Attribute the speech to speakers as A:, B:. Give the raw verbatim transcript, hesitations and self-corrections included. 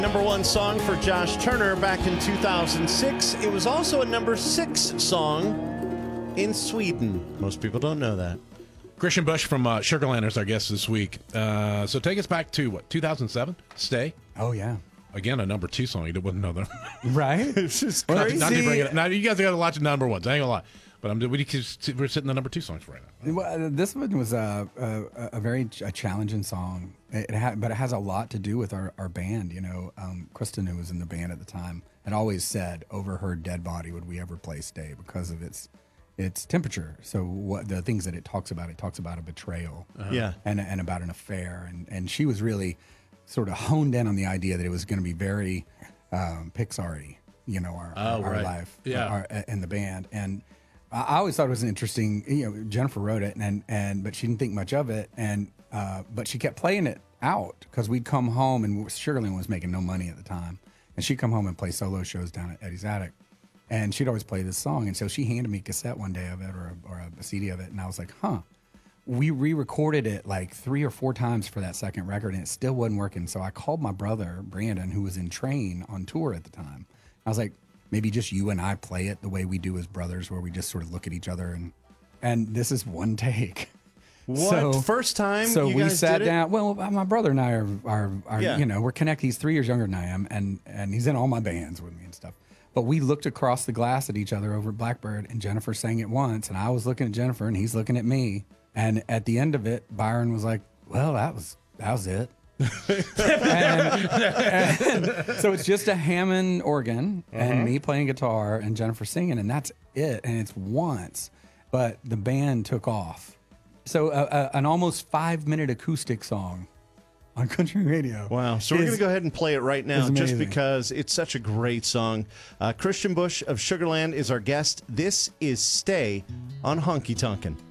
A: Number one song for Josh Turner back in two thousand six. It was also a number six song in Sweden. Most people don't know that.
B: Christian Busch from uh, Sugarland is our guest this week. Uh, so take us back to, what, two thousand seven? Stay?
C: Oh, yeah.
B: Again, a number two song. You wouldn't know that.
C: Right?
A: It's just
B: Not,
A: crazy.
B: not to bring it up. Now, you guys got a lot of number ones. I ain't gonna lie. But I'm, we, we're sitting the number two songs right now.
C: Well, this one was a, a, a very ch- a challenging song, it ha- but it has a lot to do with our, our band. You know, um, Kristen, who was in the band at the time, had always said, over her dead body would we ever play Stay because of its its temperature. So what the things that it talks about, it talks about a betrayal,
A: Uh-huh. Yeah,
C: and and about an affair, and and she was really sort of honed in on the idea that it was going to be very um, Pixar-y, you know, our,
B: Oh,
C: our,
B: right.
C: our life,
B: Yeah.
C: our, in the band, and. I always thought it was an interesting, you know, Jennifer wrote it and, and, and but she didn't think much of it. And, uh, but she kept playing it out because we'd come home and Sugarland was making no money at the time. And she'd come home and play solo shows down at Eddie's Attic. And she'd always play this song. And so she handed me a cassette one day of it or a, or a C D of it. And I was like, huh, we re-recorded it like three or four times for that second record and it still wasn't working. So I called my brother, Brandon, who was in Train on tour at the time. I was like, maybe just you and I play it the way we do as brothers, where we just sort of look at each other and and this is one take.
A: What?
C: So,
A: First time
C: so
A: you
C: we
A: guys
C: sat
A: did it?
C: down. Well, my brother and I are are, are
A: Yeah.
C: you know we're connected. He's three years younger than I am, and and he's in all my bands with me and stuff. But we looked across the glass at each other over at Blackbird, and Jennifer sang it once, and I was looking at Jennifer, and he's looking at me. And at the end of it, Byron was like, "Well, that was that was it." and, and so it's just a Hammond organ and me playing guitar and Jennifer singing, and that's it. And it's once, but the band took off. So uh, uh, an almost five minute acoustic song on country radio.
A: Wow. So we're
C: is-
A: going to go ahead and play it right now
C: is
A: just
C: amazing.
A: because it's such a great song. Uh, Christian Busch of Sugarland is our guest. This is Stay on Honky Tonkin'.